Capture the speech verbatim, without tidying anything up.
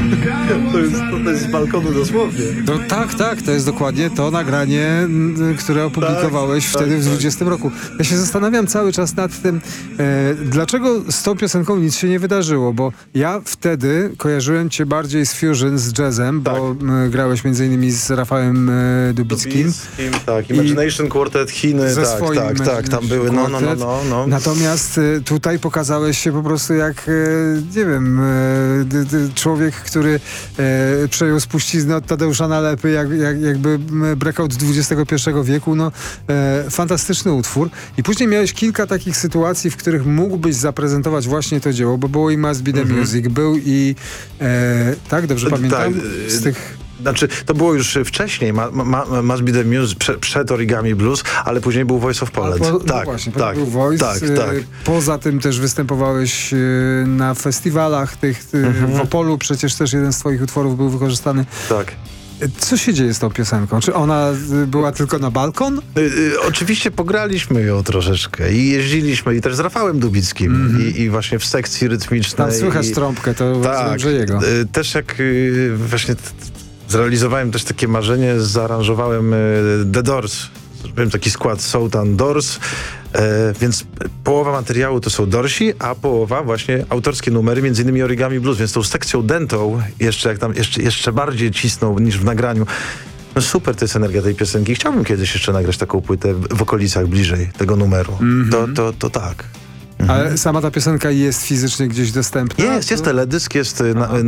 To jest, to jest z balkonu dosłownie. No, tak, tak, to jest dokładnie to nagranie, m, które opublikowałeś Tak, wtedy tak, w dwudziestym roku. Ja się zastanawiam cały czas nad tym, e, dlaczego z tą piosenką nic się nie wydarzyło, bo ja wtedy kojarzyłem cię bardziej z Fusion, z jazzem, Tak. bo m, grałeś między innymi z Rafałem e, Dubickim. Dubickim, tak, Imagination Quartet, Chiny, Ze tak, swoim tak, tak, tam były, no, no, no, no, no. Natomiast e, tutaj pokazałeś się po prostu jak, e, nie wiem, e, d, d, człowiek, który e, przejął spuściznę od Tadeusza Nalepy, jak, jak, jakby m, breakout dwudziestego pierwszego wieku, no e, fantastyczny utwór. I później miałeś kilka takich sytuacji, w których mógłbyś zaprezentować właśnie to dzieło, bo było i Must Be The Mhm. Music, był i e, tak, dobrze pamiętam? Tak, Z tych... Znaczy, to było już wcześniej, ma, ma, Must Be The Music, prze, przed Origami Blues, ale później był Voice of Poland. Po, tak, no właśnie, tak, był Voice. tak, e, tak. Poza tym też występowałeś e, na festiwalach tych, tych Mhm. w Opolu, przecież też jeden z twoich utworów był wykorzystany. tak. E, Co się dzieje z tą piosenką? Czy ona e, była tylko na balkon? Y, y, oczywiście pograliśmy ją troszeczkę i jeździliśmy i też z Rafałem Dubickim mm-hmm. I, i właśnie w sekcji rytmicznej. Tam słychać i, trąbkę, to tak, rozumiem, że jego. Y, też jak y, właśnie t, t, zrealizowałem też takie marzenie, zaaranżowałem y, The Doors. Zrobiłem taki skład Sultan Doors, e, więc połowa materiału to są Dorsi, a połowa właśnie autorskie numery, między innymi Origami Blues, więc tą sekcją dentą jeszcze, jak tam, jeszcze, jeszcze bardziej cisnął niż w nagraniu. No super, to jest energia tej piosenki. Chciałbym kiedyś jeszcze nagrać taką płytę w, w okolicach bliżej tego numeru. Mm-hmm. To, to, to tak. Ale sama ta piosenka jest fizycznie gdzieś dostępna? Jest, jest teledysk, jest na,